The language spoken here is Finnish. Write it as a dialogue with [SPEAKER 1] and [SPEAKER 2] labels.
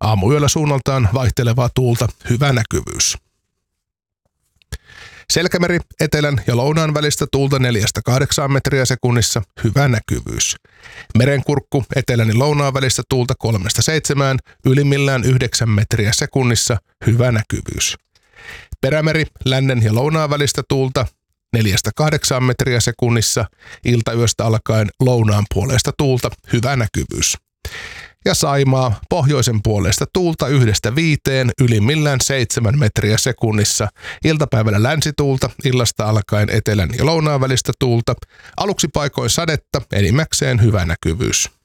[SPEAKER 1] Aamuyöllä suunnaltaan vaihtelevaa tuulta, hyvä näkyvyys. Selkämeri etelän ja lounaan välistä tuulta 4-8 metriä sekunnissa, hyvä näkyvyys. Merenkurkku etelän ja lounaan välistä tuulta 3-7, ylimmillään 9 metriä sekunnissa, hyvä näkyvyys. Perämeri lännen ja lounaan välistä tuulta 4-8 metriä sekunnissa, iltayöstä alkaen lounaan puolesta tuulta, hyvä näkyvyys. Ja Saimaa pohjoisen puolesta tuulta 1-5, ylimmillään 7 metriä sekunnissa, iltapäivällä länsituulta, illasta alkaen etelän ja lounaan välistä tuulta, aluksi paikoin sadetta, enimmäkseen hyvä näkyvyys.